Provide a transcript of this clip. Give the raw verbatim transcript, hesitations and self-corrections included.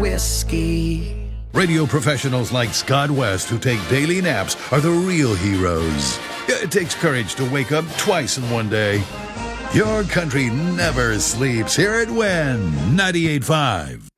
whiskey. Radio professionals like Scott West, who take daily naps, are the real heroes. It takes courage to wake up twice in one day. Your country never sleeps. Here at Win ninety-eight point five.